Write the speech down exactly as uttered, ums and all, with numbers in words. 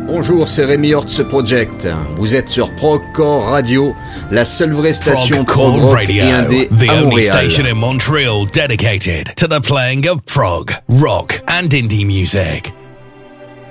Bonjour, c'est Rémi Hortz Project. Vous êtes sur Progcore Radio, la seule vraie station prog rock Radio, et indé the à only Montréal. station in Montreal dedicated to the playing of prog, rock and indie music.